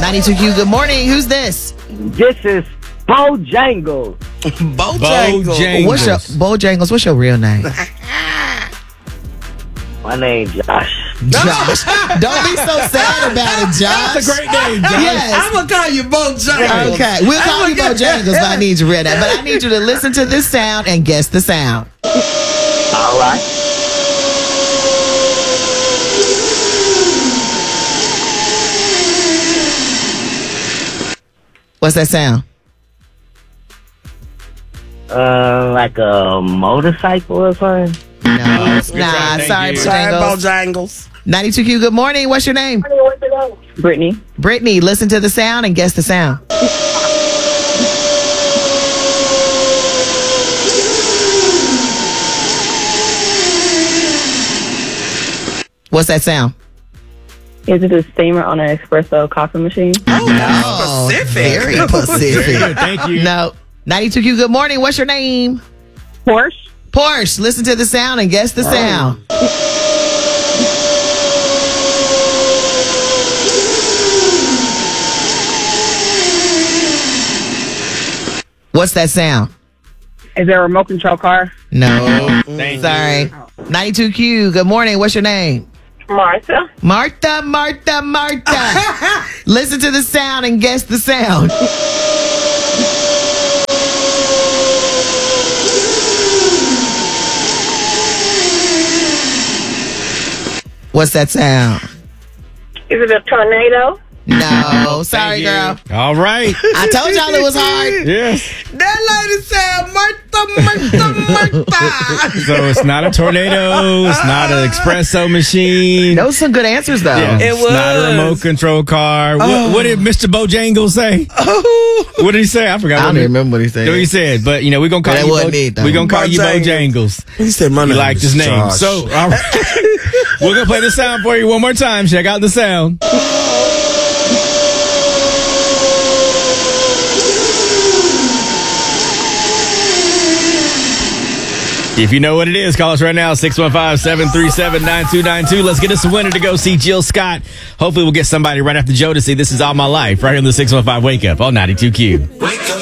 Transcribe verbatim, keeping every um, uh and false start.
ninety-two Q, good morning. Who's this? This is Bojangles. Bojangles. Bojangles. What's your Bojangles? What's your real name? My name Josh. Josh. Don't be so sad about it, Josh. That's a great name, Josh. Yes. I'm going to call you Bojangles. Okay, we'll call you Bojangles, but I need you read that. But I need you to listen to this sound and guess the sound. All right. What's that sound? Uh, like a motorcycle or something? No, nah, try, sorry, you. Sorry, Bojangles. Bojangles. ninety-two Q, good morning. What's your name? Brittany. Brittany, listen to the sound and guess the sound. What's that sound? Is it a steamer on an espresso coffee machine? Oh, No, Pacific. very Pacific. Thank you. No. ninety-two Q, good morning. What's your name? Porsche. Porsche, listen to the sound and guess the sound. What's that sound? Is there a remote control car? No. Thank Sorry. ninety-two Q, good morning. What's your name? Martha. Martha, Martha, Martha. Listen to the sound and guess the sound. What's that sound? Is it a tornado? No. Sorry, girl. All right. I told y'all it was hard. Yes. That lady said, Martha, Martha, Martha. So it's not a tornado. It's not an espresso machine. Those some good answers, though. Yeah, It it's not a was. remote control car. Oh. What, what did Mister Bojangles say? Oh. What did he say? I forgot. I what don't he, even remember what he said. what he said. But, you know, we're going to call That you wasn't Bo- it, though. We're going to call you Bojangles. Bojangles. He said, my You name liked is his name. Josh. So, all right. We're going to play the sound for you one more time. Check out the sound. If you know what it is, call us right now, six one five, seven three seven, nine two nine two. Let's get us a winner to go see Jill Scott. Hopefully we'll get somebody right after Joe to see This Is All My Life right here on the six one five Wake Up on ninety-two Q. Wake up.